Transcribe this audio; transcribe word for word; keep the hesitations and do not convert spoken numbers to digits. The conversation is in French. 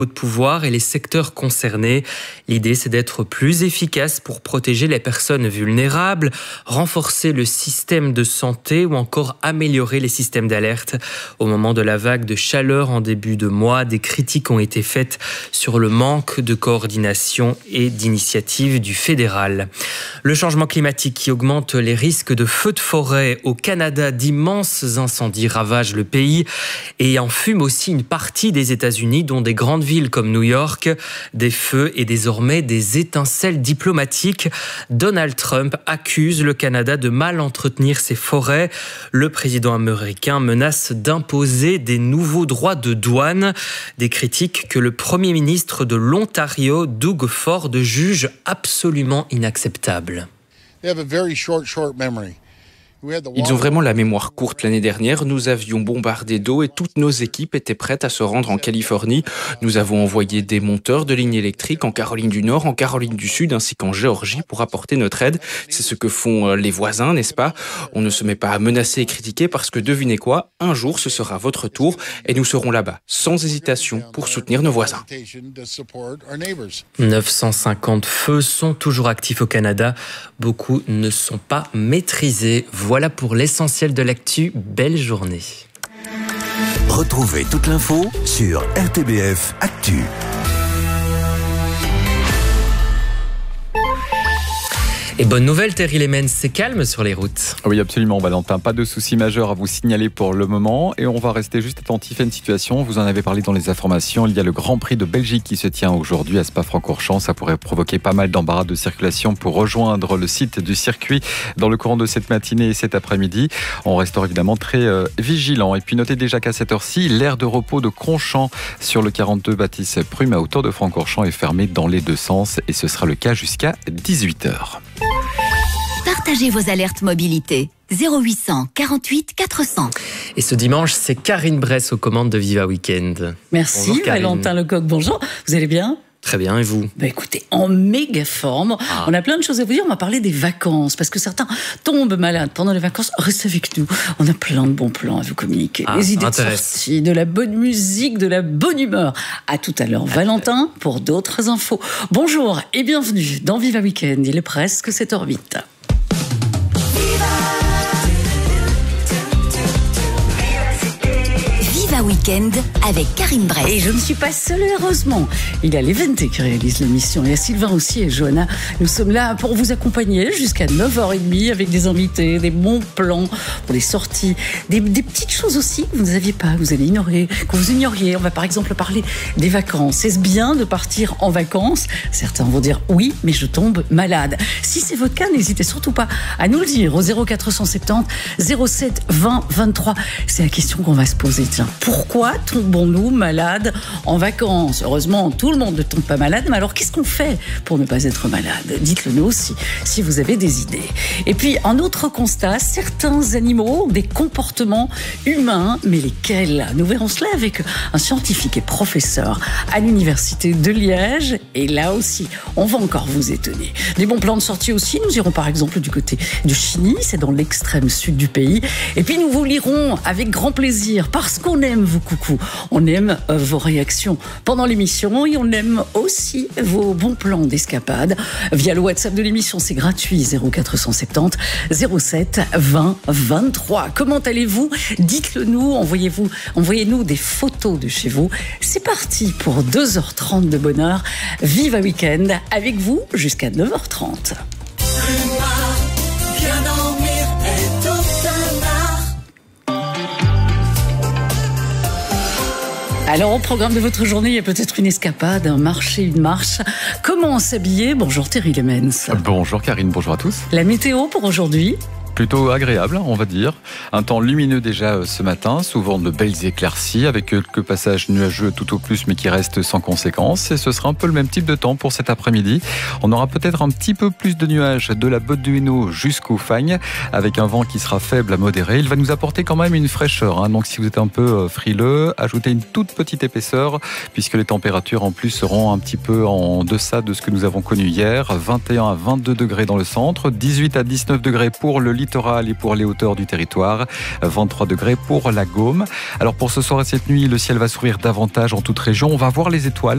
de pouvoir et les secteurs concernés. L'idée, c'est d'être plus efficace pour protéger les personnes vulnérables, renforcer le système de santé ou encore améliorer les systèmes d'alerte. Au moment de la vague de chaleur en début de mois, des critiques ont été faites sur le manque de coordination et d'initiative du fédéral. Le changement climatique qui augmente les risques de feux de forêt au Canada, d'immenses incendies ravagent le pays et en fument aussi une partie des États-Unis, dont des grandes villes comme New York. Des feux et désormais des étincelles diplomatiques. Donald Trump accuse le Canada de mal entretenir ses forêts. Le président américain menace d'imposer des nouveaux droits de douane. Des critiques que le premier ministre de l'Ontario, Doug Ford, juge absolument inacceptables. Ils ont vraiment la mémoire courte. L'année dernière, nous avions bombardé d'eau et toutes nos équipes étaient prêtes à se rendre en Californie. Nous avons envoyé des monteurs de lignes électriques en Caroline du Nord, en Caroline du Sud ainsi qu'en Géorgie pour apporter notre aide. C'est ce que font les voisins, n'est-ce pas? On ne se met pas à menacer et critiquer parce que devinez quoi? Un jour, ce sera votre tour et nous serons là-bas, sans hésitation, pour soutenir nos voisins. neuf cent cinquante feux sont toujours actifs au Canada. Beaucoup ne sont pas maîtrisés. Voilà pour l'essentiel de l'actu. Belle journée. Retrouvez toute l'info sur R T B F Actu. Et bonne nouvelle, Terry Lemens, c'est calme sur les routes. Oui, absolument, Valentin. Pas de soucis majeurs à vous signaler pour le moment. Et on va rester juste attentif à une situation. Vous en avez parlé dans les informations. Il y a le Grand Prix de Belgique qui se tient aujourd'hui à Spa-Francorchamps. Ça pourrait provoquer pas mal d'embarras de circulation pour rejoindre le site du circuit dans le courant de cette matinée et cet après-midi. On restera évidemment très euh, vigilant. Et puis notez déjà qu'à cette heure-ci, l'aire de repos de Cronchamp sur le quarante-deux Baptiste Prume à hauteur de Francorchamps est fermée dans les deux sens. Et ce sera le cas jusqu'à dix-huit heures. Partagez vos alertes mobilité. zéro huit cent quarante-huit quatre cents. Et ce dimanche, c'est Karine Bress aux commandes de Viva Weekend. Merci, bonjour, Valentin Lecoq. Bonjour, vous allez bien ? Très bien, et vous ? Bah écoutez, en méga forme. Ah. On a plein de choses à vous dire. On va parler des vacances, parce que certains tombent malades pendant les vacances. Restez avec nous. On a plein de bons plans à vous communiquer. Ah, les idées de sortie, de la bonne musique, de la bonne humeur. À tout à l'heure, Valentin, pour d'autres infos. Bonjour et bienvenue dans Viva Weekend. Il est presque sept heures huit. Week-end avec Karine Bress. Et je ne suis pas seule, heureusement. Il y a l'Eventé qui réalise l'émission. Il y a Sylvain aussi et Johanna. Nous sommes là pour vous accompagner jusqu'à neuf heures trente avec des invités, des bons plans pour les sorties, des, des petites choses aussi que vous n'aviez pas, que vous allez ignorer, que vous ignoriez. On va par exemple parler des vacances. Est-ce bien de partir en vacances ? Certains vont dire oui, mais je tombe malade. Si c'est votre cas, n'hésitez surtout pas à nous le dire au zéro quatre cent soixante-dix zéro sept vingt vingt-trois. C'est la question qu'on va se poser. Tiens, pourquoi tombons-nous malades en vacances ? Heureusement, tout le monde ne tombe pas malade, mais alors qu'est-ce qu'on fait pour ne pas être malade ? Dites-le nous aussi, si vous avez des idées. Et puis, un autre constat, certains animaux ont des comportements humains, mais lesquels ? Nous verrons cela avec un scientifique et professeur à l'université de Liège. Et là aussi, on va encore vous étonner. Des bons plans de sortie aussi, nous irons par exemple du côté de Chigny, c'est dans l'extrême sud du pays. Et puis, nous vous lirons avec grand plaisir, parce qu'on aime vos coucous, on aime euh, vos réactions pendant l'émission et on aime aussi vos bons plans d'escapade. Via le WhatsApp de l'émission, c'est gratuit, zéro quatre cent soixante-dix zéro sept vingt vingt-trois. Comment allez-vous ? Dites-le nous, envoyez-vous, envoyez-nous des photos de chez vous. C'est parti pour deux heures trente de bonheur. Viva Weekend avec vous jusqu'à neuf heures trente. Alors, au programme de votre journée, il y a peut-être une escapade, un marché, une marche. Comment s'habiller ? Bonjour Terry Lemens. Bonjour Karine, bonjour à tous. La météo pour aujourd'hui ? Plutôt agréable, on va dire. Un temps lumineux déjà ce matin, souvent de belles éclaircies, avec quelques passages nuageux tout au plus, mais qui restent sans conséquence. Et ce sera un peu le même type de temps pour cet après-midi. On aura peut-être un petit peu plus de nuages de la Botte du Hainaut jusqu'au Fagnes, avec un vent qui sera faible à modéré. Il va nous apporter quand même une fraîcheur. Hein. Donc si vous êtes un peu frileux, ajoutez une toute petite épaisseur, puisque les températures en plus seront un petit peu en deçà de ce que nous avons connu hier. vingt et un à vingt-deux degrés dans le centre, dix-huit à dix-neuf degrés pour le littoral et pour les hauteurs du territoire. vingt-trois degrés pour la Gaume. Alors pour ce soir et cette nuit, le ciel va s'ouvrir davantage en toute région. On va voir les étoiles